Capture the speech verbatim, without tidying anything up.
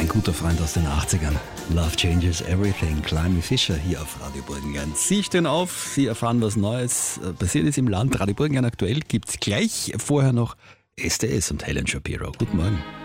Ein guter Freund aus den achtzigern. Love Changes Everything. Climby Fisher hier auf Radio Burgenland. Sie stehen auf, Sie erfahren, was Neues passiert ist im Land. Radio Burgenland aktuell gibt's gleich. Vorher noch S D S und Helen Shapiro. Guten Morgen.